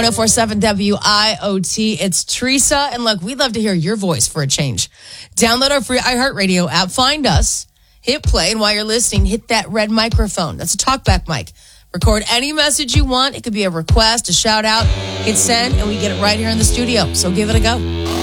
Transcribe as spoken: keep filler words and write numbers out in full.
one oh four point seven W I O T. It's Teresa. And look, we'd love to hear your voice for a change. Download our free iHeartRadio app. Find us. Hit play. And while you're listening, hit that red microphone. That's a talkback mic. Record any message you want. It could be a request, a shout out. Hit send, and we get it right here in the studio. So give it a go.